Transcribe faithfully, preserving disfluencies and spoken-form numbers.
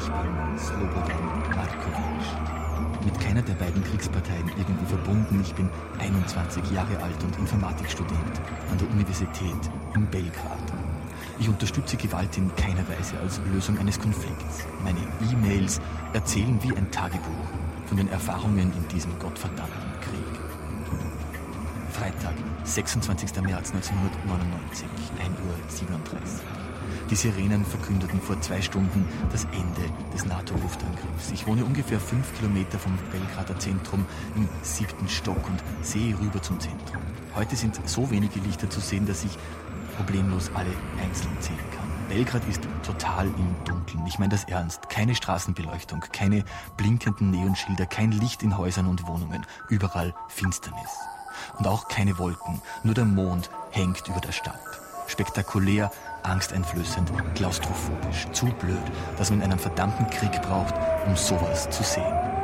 bin Slobodan Markovic. Mit keiner der beiden Kriegsparteien irgendwie verbunden. Ich bin einundzwanzig Jahre alt und Informatikstudent an der Universität in Belgrad. Ich unterstütze Gewalt in keiner Weise als Lösung eines Konflikts. Meine E-Mails erzählen wie ein Tagebuch von den Erfahrungen in diesem gottverdammten Krieg. Freitag, sechsundzwanzigster März neunzehnhundertneunundneunzig, ein Uhr siebenunddreißig. Die Sirenen verkündeten vor zwei Stunden das Ende des NATO-Luftangriffs. Ich wohne ungefähr fünf Kilometer vom Belgrader Zentrum im siebten Stock und sehe rüber zum Zentrum. Heute sind so wenige Lichter zu sehen, dass ich problemlos alle einzeln zählen kann. Belgrad ist total im Dunkeln. Ich meine das ernst. Keine Straßenbeleuchtung, keine blinkenden Neonschilder, kein Licht in Häusern und Wohnungen. Überall Finsternis. Und auch keine Wolken. Nur der Mond hängt über der Stadt. Spektakulär, angsteinflößend, klaustrophobisch. Zu blöd, dass man einen verdammten Krieg braucht, um sowas zu sehen.